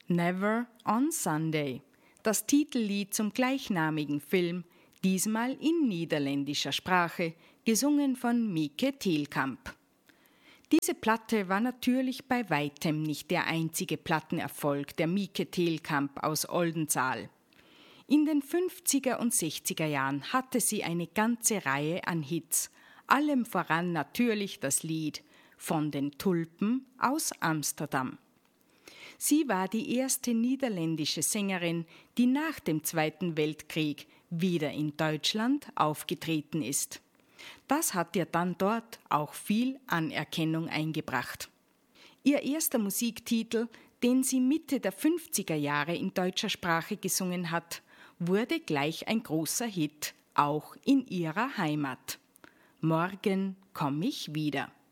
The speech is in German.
Never on Sunday, das Titellied zum gleichnamigen Film, diesmal in niederländischer Sprache, gesungen von Mieke Teelkamp. Diese Platte war natürlich bei weitem nicht der einzige Plattenerfolg der Mieke Teelkamp aus Oldenzaal. In den 50er und 60er Jahren hatte sie eine ganze Reihe an Hits, allem voran natürlich das Lied »Von den Tulpen aus Amsterdam«. Sie war die erste niederländische Sängerin, die nach dem Zweiten Weltkrieg wieder in Deutschland aufgetreten ist. Das hat ihr dann dort auch viel Anerkennung eingebracht. Ihr erster Musiktitel, den sie Mitte der 50er Jahre in deutscher Sprache gesungen hat, wurde gleich ein großer Hit, auch in ihrer Heimat. »Morgen komm ich wieder«.